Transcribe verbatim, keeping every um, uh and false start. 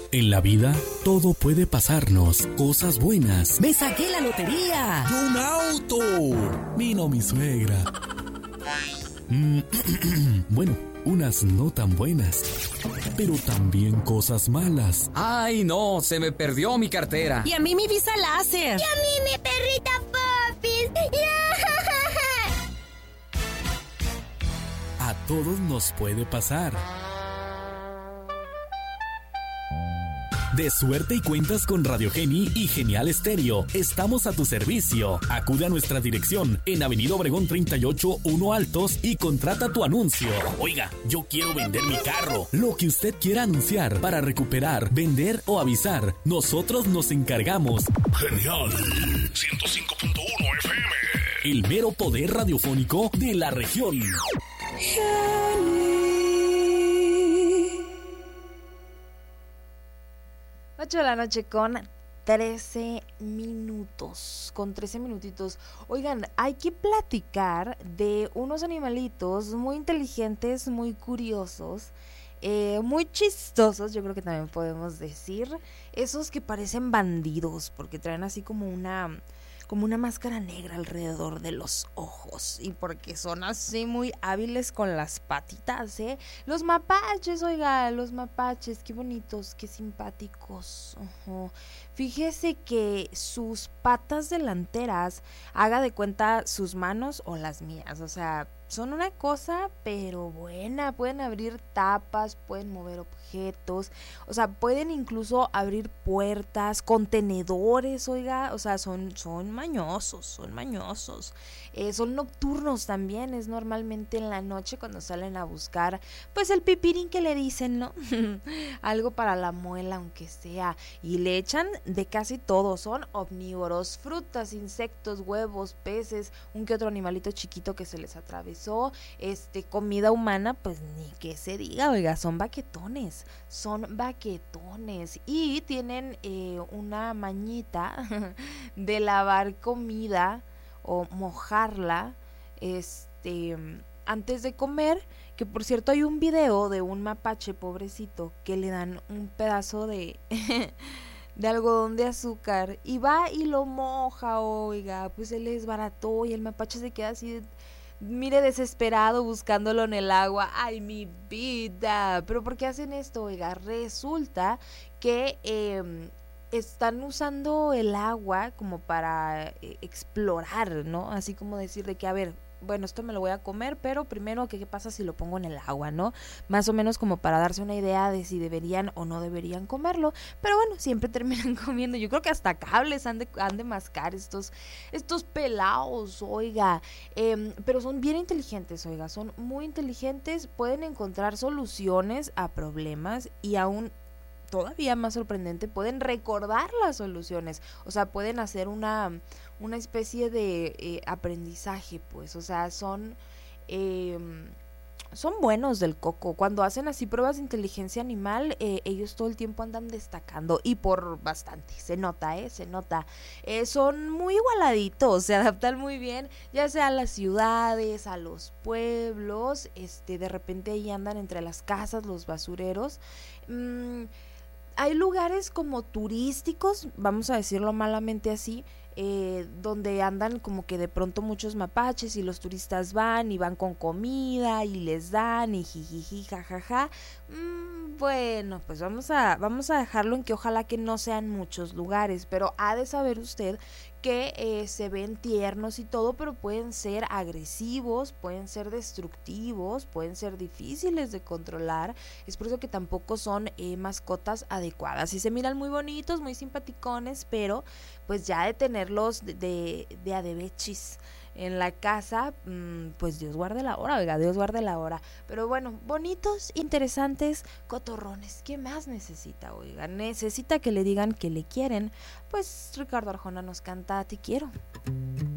En la vida, todo puede pasarnos. Cosas buenas. ¡Me saqué la lotería! ¡Un auto! Vino mi suegra. Mm, bueno, unas no tan buenas, pero también cosas malas. ¡Ay, no! Se me perdió mi cartera. Y a mí mi visa láser. Y a mí mi perrita Popis. A todos nos puede pasar. De suerte y cuentas con Radio Geni y Genial Estéreo. Estamos a tu servicio. Acude a nuestra dirección en Avenida Obregón treinta y ocho, uno Altos y contrata tu anuncio. Oiga, yo quiero vender mi carro. Lo que usted quiera anunciar para recuperar, vender o avisar, nosotros nos encargamos. Genial ciento cinco punto uno F M. El mero poder radiofónico de la región. ocho de la noche con trece minutos, con trece minutitos. Oigan, hay que platicar de unos animalitos muy inteligentes, muy curiosos, eh, muy chistosos, yo creo que también podemos decir, esos que parecen bandidos, porque traen así como una... como una máscara negra alrededor de los ojos y porque son así muy hábiles con las patitas, ¿eh? Los mapaches, oiga, los mapaches, qué bonitos, qué simpáticos. Uh-huh. Fíjese que sus patas delanteras, haga de cuenta sus manos o las mías, o sea, son una cosa pero buena, pueden abrir tapas, pueden mover objetos, o sea, pueden incluso abrir puertas, contenedores, oiga, o sea, son, son mañosos, son mañosos, eh, son nocturnos también, es normalmente en la noche cuando salen a buscar, pues el pipirín que le dicen, ¿no? Algo para la muela, aunque sea, y le echan de casi todo, son omnívoros, frutas, insectos, huevos, peces, un que otro animalito chiquito que se les atravesó, este, comida humana, pues ni que se diga, oiga, son baquetones, son baquetones, y tienen eh, una mañita de lavar comida o mojarla, este, antes de comer, que por cierto hay un video de un mapache pobrecito que le dan un pedazo de... de algodón de azúcar y va y lo moja, oiga, pues él es barato y el mapache se queda así, mire, desesperado buscándolo en el agua. Ay, mi vida, pero ¿por qué hacen esto? Oiga, resulta que eh, están usando el agua como para eh, explorar, ¿no? Así como decir de que, a ver, bueno, esto me lo voy a comer, pero primero, ¿qué, qué pasa si lo pongo en el agua, no? Más o menos como para darse una idea de si deberían o no deberían comerlo, pero bueno, siempre terminan comiendo. Yo creo que hasta cables han de, han de mascar estos, estos pelados, oiga, eh, pero son bien inteligentes, oiga, son muy inteligentes, pueden encontrar soluciones a problemas y aún... todavía más sorprendente, pueden recordar las soluciones, o sea, pueden hacer una, una especie de eh, aprendizaje, pues, o sea, son, eh, son buenos del coco, cuando hacen así pruebas de inteligencia animal, eh, ellos todo el tiempo andan destacando, y por bastante, se nota, eh, se nota, eh, son muy igualaditos, se adaptan muy bien, ya sea a las ciudades, a los pueblos, este, de repente ahí andan entre las casas, los basureros, mmm, hay lugares como turísticos, vamos a decirlo malamente así, eh, donde andan como que de pronto muchos mapaches y los turistas van y van con comida y les dan y jijiji jajaja. Mm, bueno, pues vamos a, vamos a dejarlo en que ojalá que no sean muchos lugares, pero ha de saber usted que eh, se ven tiernos y todo, pero pueden ser agresivos, pueden ser destructivos, pueden ser difíciles de controlar, es por eso que tampoco son eh, mascotas adecuadas, y se miran muy bonitos, muy simpaticones, pero pues ya de tenerlos de, de, de adevechis en la casa, mmm, pues Dios guarde la hora, oiga, Dios guarde la hora, pero bueno, bonitos, interesantes, cotorrones, ¿qué más necesita, oiga? Necesita que le digan que le quieren, pues Ricardo Arjona nos canta Te quiero.